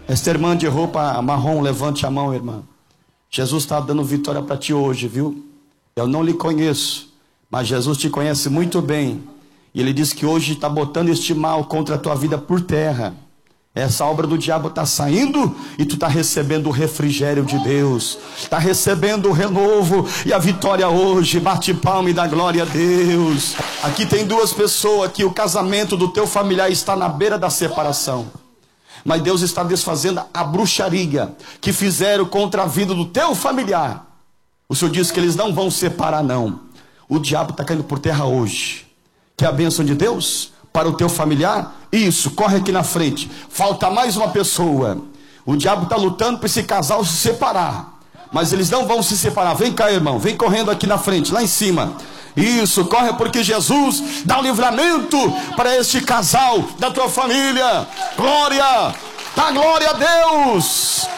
Esta irmã de roupa marrom, levante a mão, irmã. Jesus está dando vitória para ti hoje, viu? Eu não lhe conheço, mas Jesus te conhece muito bem. E Ele diz que hoje está botando este mal contra a tua vida por terra. Essa obra do diabo está saindo e tu está recebendo o refrigério de Deus. Está recebendo o renovo e a vitória hoje. Bate palma e dá glória a Deus. Aqui tem duas pessoas que o casamento do teu familiar está na beira da separação. Mas Deus está desfazendo a bruxaria que fizeram contra a vida do teu familiar. O Senhor diz que eles não vão separar, não. O diabo está caindo por terra hoje. Que a bênção de Deus para o teu familiar? Isso, corre aqui na frente. Falta mais uma pessoa. O diabo está lutando para esse casal se separar. Mas eles não vão se separar. Vem cá, irmão, vem correndo aqui na frente, lá em cima. Isso, corre, porque Jesus dá o livramento para este casal da tua família. Glória, dá glória a Deus.